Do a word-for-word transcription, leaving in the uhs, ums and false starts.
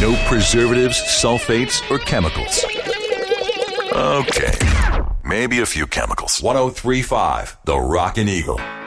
No preservatives, sulfates, or chemicals. Okay, maybe a few chemicals. one oh three point five, The Rockin' Eagle.